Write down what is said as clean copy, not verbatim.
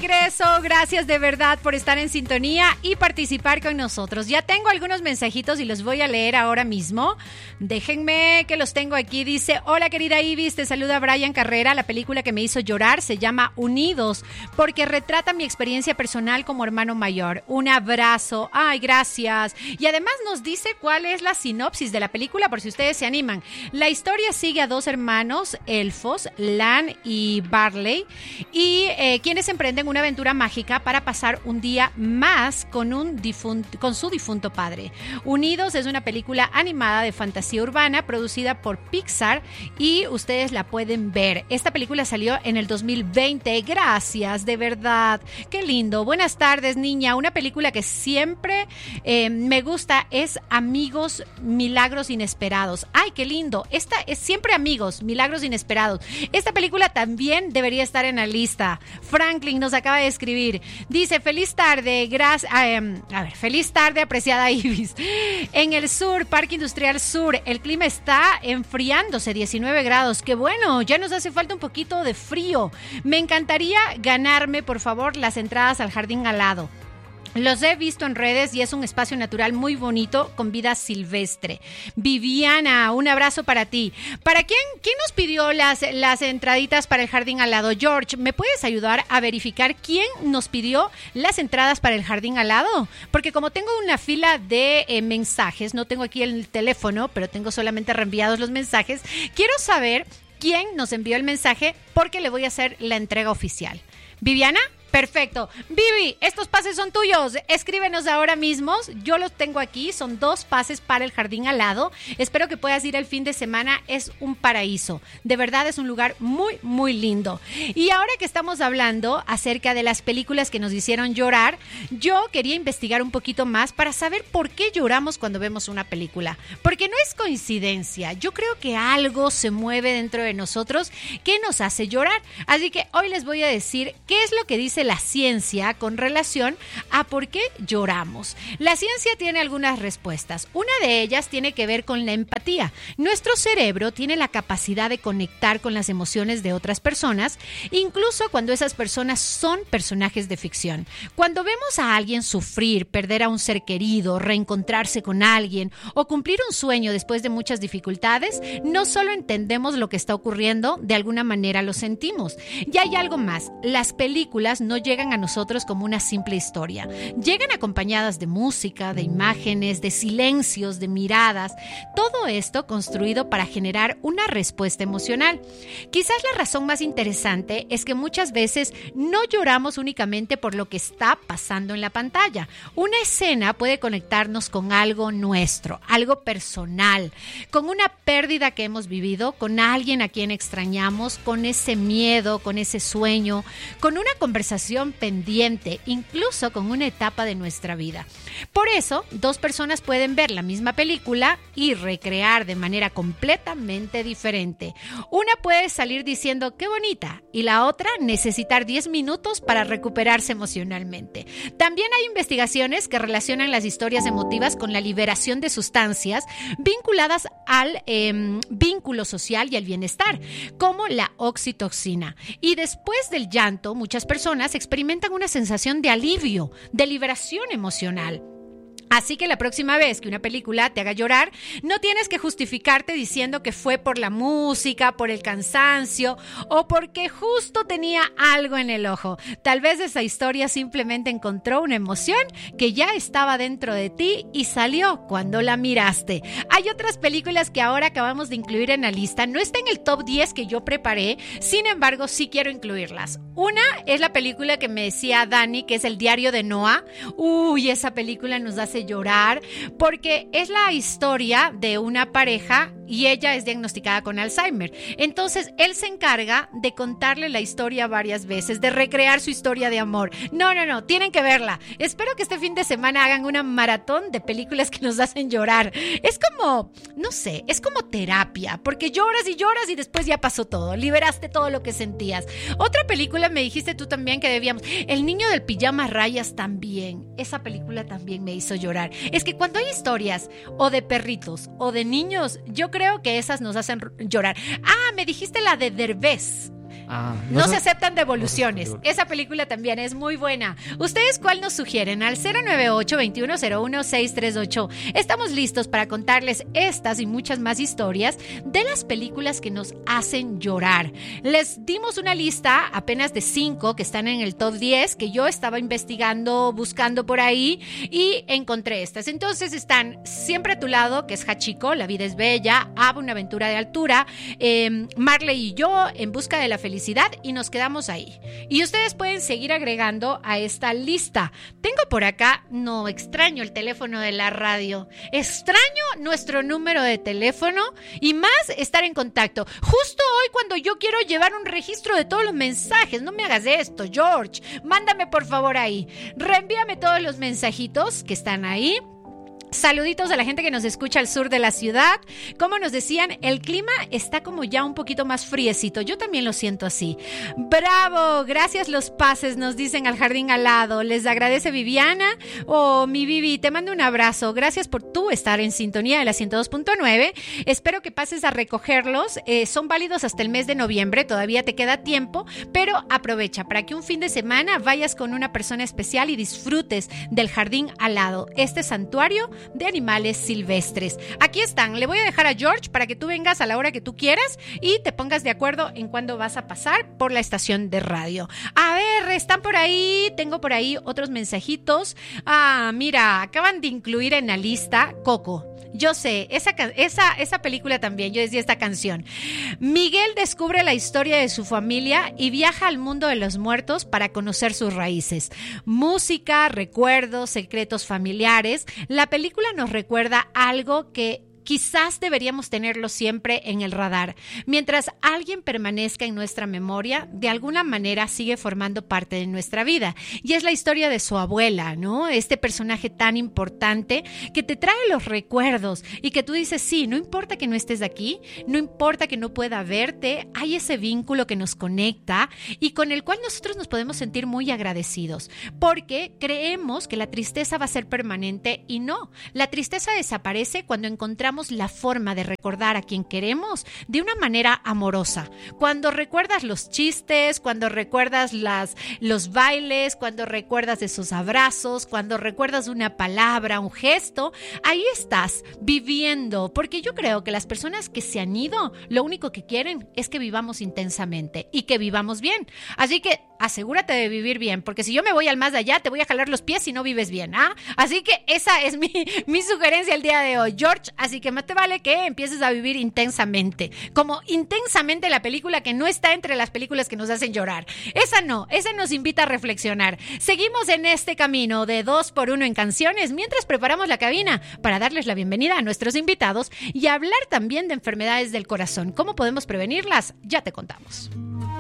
regreso. Gracias de verdad por estar en sintonía y participar con nosotros. Ya tengo algunos mensajitos y los voy a leer ahora mismo. Déjenme que los tengo aquí. Dice, hola querida Ibis, te saluda Brian Carrera. La película que me hizo llorar se llama Unidos porque retrata mi experiencia personal como hermano mayor. Un abrazo. Ay, gracias. Y además nos dice cuál es la sinopsis de la película por si ustedes se animan. La historia sigue a dos hermanos elfos, Lan y Barley, y quienes emprenden una aventura mágica para pasar un día más con su difunto padre. Unidos es una película animada de fantasía urbana producida por Pixar y ustedes la pueden ver. Esta película salió en el 2020. Gracias, de verdad. Qué lindo. Buenas tardes, niña. Una película que siempre me gusta es Amigos, Milagros Inesperados. Ay, qué lindo. Esta es siempre Amigos, Milagros Inesperados. Esta película también debería estar en la lista. Franklin nos acaba de escribir. Dice, feliz tarde, feliz tarde, apreciada Ibis. En el sur, Parque Industrial Sur, el clima está enfriándose, 19 grados. Qué bueno, ya nos hace falta un poquito de frío. Me encantaría ganarme, por favor, las entradas al jardín alado. Los he visto en redes y es un espacio natural muy bonito con vida silvestre. Viviana, un abrazo para ti. ¿Para quién nos pidió las entraditas para el jardín al lado? George, ¿me puedes ayudar a verificar quién nos pidió las entradas para el jardín al lado? Porque como tengo una fila de mensajes, no tengo aquí el teléfono, pero tengo solamente reenviados los mensajes, quiero saber quién nos envió el mensaje porque le voy a hacer la entrega oficial. ¿Viviana? Perfecto. Vivi, estos pases son tuyos. Escríbenos ahora mismo. Yo los tengo aquí. Son 2 pases para el jardín al lado. Espero que puedas ir el fin de semana. Es un paraíso. De verdad es un lugar muy, muy lindo. Y ahora que estamos hablando acerca de las películas que nos hicieron llorar, yo quería investigar un poquito más para saber por qué lloramos cuando vemos una película. Porque no es coincidencia. Yo creo que algo se mueve dentro de nosotros que nos hace llorar. Así que hoy les voy a decir qué es lo que dice la ciencia con relación a por qué lloramos. La ciencia tiene algunas respuestas. Una de ellas tiene que ver con la empatía. Nuestro cerebro tiene la capacidad de conectar con las emociones de otras personas, incluso cuando esas personas son personajes de ficción. Cuando vemos a alguien sufrir, perder a un ser querido, reencontrarse con alguien o cumplir un sueño después de muchas dificultades, no solo entendemos lo que está ocurriendo, de alguna manera lo sentimos. Y hay algo más. Las películas no llegan a nosotros como una simple historia. Llegan acompañadas de música, de imágenes, de silencios, de miradas. Todo esto construido para generar una respuesta emocional. Quizás la razón más interesante es que muchas veces no lloramos únicamente por lo que está pasando en la pantalla. Una escena puede conectarnos con algo nuestro, algo personal, con una pérdida que hemos vivido, con alguien a quien extrañamos, con ese miedo, con ese sueño, con una conversación pendiente, incluso con una etapa de nuestra vida. Por eso, 2 personas pueden ver la misma película y recrear de manera completamente diferente. Una puede salir diciendo qué bonita y la otra necesitar 10 minutos para recuperarse emocionalmente. También hay investigaciones que relacionan las historias emotivas con la liberación de sustancias vinculadas al vínculo social y al bienestar, como la oxitocina. Y después del llanto, muchas personas experimentan una sensación de alivio, de liberación emocional. Así que la próxima vez que una película te haga llorar, no tienes que justificarte diciendo que fue por la música, por el cansancio o porque justo tenía algo en el ojo. Tal vez esa historia simplemente encontró una emoción que ya estaba dentro de ti y salió cuando la miraste. Hay otras películas que ahora acabamos de incluir en la lista. No está en el top 10 que yo preparé, sin embargo sí quiero incluirlas. Una es la película que me decía Dani, que es El diario de Noah. Uy, esa película nos hace llorar porque es la historia de una pareja y ella es diagnosticada con Alzheimer. Entonces él se encarga de contarle la historia varias veces, de recrear su historia de amor. No, tienen que verla. Espero que este fin de semana hagan una maratón de películas que nos hacen llorar. Es como, no sé, es como terapia, porque lloras y después ya pasó todo, liberaste todo lo que sentías. Otra película me dijiste tú también que debíamos, El niño del pijama a rayas también. Esa película también me hizo llorar. Es que cuando hay historias o de perritos o de niños, yo creo que esas nos hacen llorar. Ah, me dijiste la de Derbez. No se aceptan devoluciones. Esa película también es muy buena. ¿Ustedes cuál nos sugieren? Al 098-2101-638. Estamos listos para contarles estas y muchas más historias de las películas que nos hacen llorar. Les dimos una lista apenas de 5 que están en el top 10 que yo estaba investigando, buscando por ahí y encontré estas. Entonces están Siempre a tu lado, que es Hachiko, La vida es bella, Ava, una aventura de altura, Marley y yo, En busca de la felicidad, y nos quedamos ahí. Y ustedes pueden seguir agregando a esta lista. Tengo por acá, no, extraño el teléfono de la radio, extraño nuestro número de teléfono y más estar en contacto. Justo hoy cuando yo quiero llevar un registro de todos los mensajes, no me hagas esto, George, mándame por favor ahí, reenvíame todos los mensajitos que están ahí. Saluditos a la gente que nos escucha al sur de la ciudad. Como nos decían, el clima está como ya un poquito más friecito. Yo también lo siento así. ¡Bravo! Gracias los pases, nos dicen al jardín al lado. Les agradece Viviana. Mi Vivi, te mando un abrazo. Gracias por tú estar en sintonía de la 102.9. Espero que pases a recogerlos. Son válidos hasta el mes de noviembre. Todavía te queda tiempo, pero aprovecha para que un fin de semana vayas con una persona especial y disfrutes del jardín al lado. Este santuario de animales silvestres. Aquí están. Le voy a dejar a George para que tú vengas a la hora que tú quieras y te pongas de acuerdo en cuándo vas a pasar por la estación de radio. A ver, están por ahí. Tengo por ahí otros mensajitos. Mira, acaban de incluir en la lista Coco. Yo sé, esa película también, yo decía esta canción. Miguel descubre la historia de su familia y viaja al mundo de los muertos para conocer sus raíces. Música, recuerdos, secretos familiares. La película nos recuerda algo que quizás deberíamos tenerlo siempre en el radar. Mientras alguien permanezca en nuestra memoria, de alguna manera sigue formando parte de nuestra vida. Y es la historia de su abuela, ¿no? Este personaje tan importante que te trae los recuerdos y que tú dices, sí, no importa que no estés aquí, no importa que no pueda verte, hay ese vínculo que nos conecta y con el cual nosotros nos podemos sentir muy agradecidos, porque creemos que la tristeza va a ser permanente y no. La tristeza desaparece cuando encontramos la forma de recordar a quien queremos de una manera amorosa. Cuando recuerdas los chistes, cuando recuerdas los bailes, cuando recuerdas de sus abrazos, cuando recuerdas una palabra, un gesto, ahí estás viviendo, porque yo creo que las personas que se han ido, lo único que quieren es que vivamos intensamente y que vivamos bien. Así que asegúrate de vivir bien, porque si yo me voy al más de allá, te voy a jalar los pies si no vives bien, ¿ah? Así que esa es mi sugerencia el día de hoy, George. Así que más te vale que empieces a vivir intensamente, como intensamente la película que no está entre las películas que nos hacen llorar. Esa nos invita a reflexionar. Seguimos en este camino de 2x1 en canciones, mientras preparamos la cabina para darles la bienvenida a nuestros invitados y hablar también de enfermedades del corazón. ¿Cómo podemos prevenirlas? Ya te contamos.